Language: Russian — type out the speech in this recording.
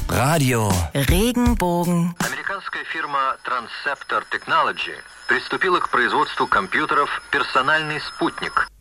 Radio Regenbogen. Американская фирма Transceptor Technology приступила к производству компьютеров «Персональный спутник».